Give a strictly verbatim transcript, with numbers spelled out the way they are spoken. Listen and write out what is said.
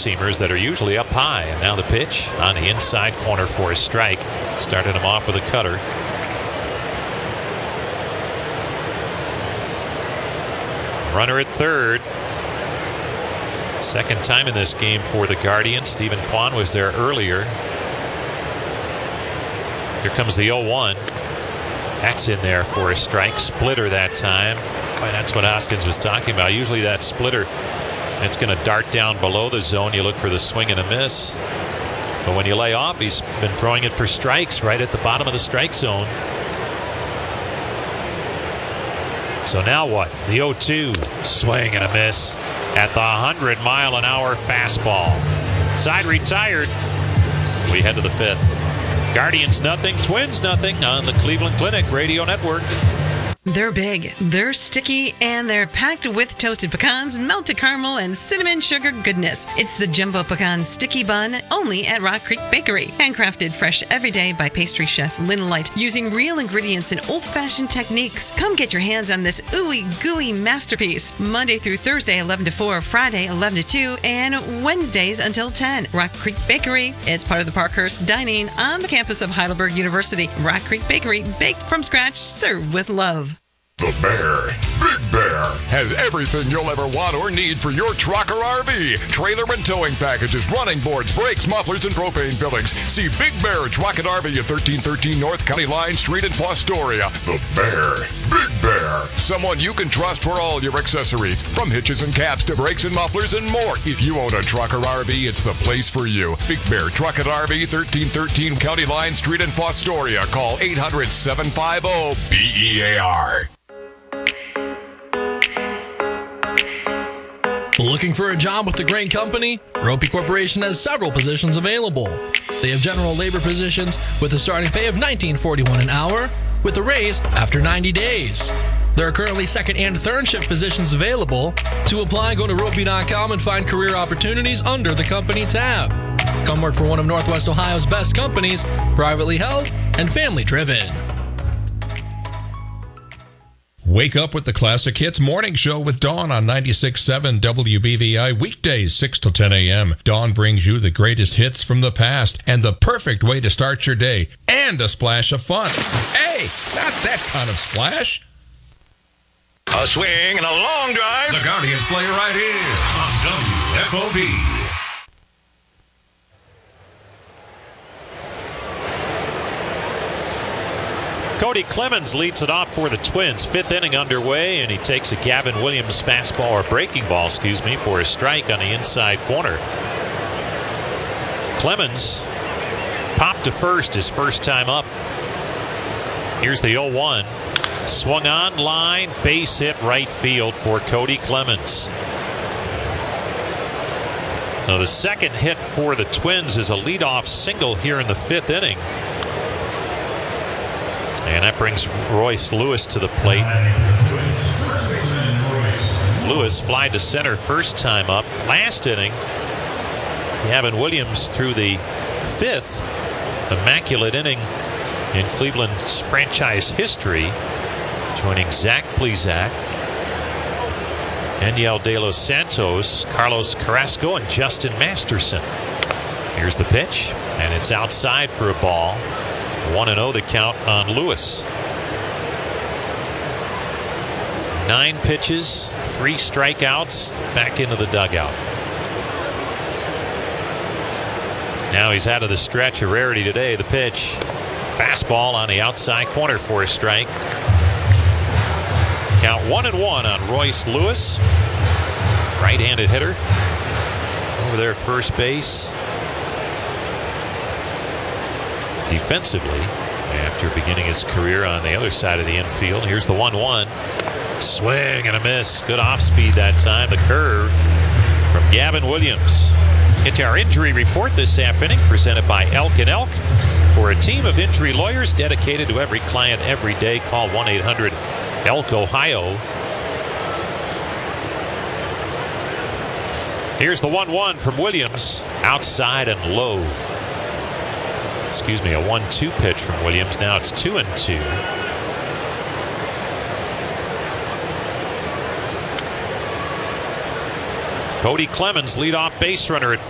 four-seamers that are usually up high. And now the pitch on the inside corner for a strike. Started him off with a cutter. Runner at third. Second time in this game for the Guardians. Stephen Kwan was there earlier. Here comes the oh one. That's in there for a strike. Splitter that time. Boy, that's what Hoskins was talking about. Usually that splitter, it's going to dart down below the zone. You look for the swing and a miss. But when you lay off, he's been throwing it for strikes right at the bottom of the strike zone. So now what? The oh two. Swing and a miss at the one hundred mile an hour fastball. Side retired. We head to the fifth. Guardians nothing, Twins nothing on the Cleveland Clinic Radio Network. They're big, they're sticky, and they're packed with toasted pecans, melted caramel, and cinnamon sugar goodness. It's the Jumbo Pecan Sticky Bun, only at Rock Creek Bakery. Handcrafted fresh every day by pastry chef Lynn Light, using real ingredients and old-fashioned techniques. Come get your hands on this ooey gooey masterpiece. Monday through Thursday, eleven to four, Friday, eleven to two, and Wednesdays until ten. Rock Creek Bakery. It's part of the Parkhurst Dining on the campus of Heidelberg University. Rock Creek Bakery, baked from scratch, served with love. The Bear, Big Bear, has everything you'll ever want or need for your truck or R V. Trailer and towing packages, running boards, brakes, mufflers, and propane fillings. See Big Bear Truck and R V at thirteen thirteen North County Line Street in Fostoria. The Bear, Big Bear, someone you can trust for all your accessories, from hitches and caps to brakes and mufflers and more. If you own a truck or R V, it's the place for you. Big Bear Truck and R V, thirteen thirteen County Line Street in Fostoria. Call eight hundred, seven five zero, B E A R. Looking for a job with a great company? Ropey Corporation has several positions available. They have general labor positions with a starting pay of nineteen forty-one an hour, with a raise after ninety days. There are currently second and third shift positions available. To apply, go to ropey dot com and find career opportunities under the company tab. Come work for one of Northwest Ohio's best companies, privately held and family driven. Wake up with the Classic Hits Morning Show with Dawn on ninety-six point seven W B V I, weekdays six to ten a.m. Dawn brings you the greatest hits from the past and the perfect way to start your day, and a splash of fun. Hey, not that kind of splash. A swing and a long drive. The Guardians play right here on W F O B. Cody Clemens leads it off for the Twins. Fifth inning underway, and he takes a Gavin Williams fastball, or breaking ball, excuse me, for a strike on the inside corner. Clemens popped to first his first time up. Here's the oh one. Swung on line, base hit right field for Cody Clemens. So the second hit for the Twins is a leadoff single here in the fifth inning. And that brings Royce Lewis to the plate. Lewis flied to center first time up. Last inning, Gavin Williams threw the fifth immaculate inning in Cleveland's franchise history, joining Zach Plesac, Daniel De Los Santos, Carlos Carrasco, and Justin Masterson. Here's the pitch, and it's outside for a ball. one and oh the count on Lewis. Nine pitches, three strikeouts, back into the dugout. Now he's out of the stretch, a rarity today. The pitch, fastball on the outside corner for a strike. Count one and one on Royce Lewis, right-handed hitter over there at first base. Defensively, after beginning his career on the other side of the infield. Here's the one one. Swing and a miss. Good off speed that time. The curve from Gavin Williams. Into our injury report this half inning, presented by Elk and Elk. For a team of injury lawyers dedicated to every client every day, call one eight hundred elk ohio. Here's the one one from Williams. Outside and low. Excuse me, a one two pitch from Williams. Now it's two and two. Cody Clemens, leadoff base runner at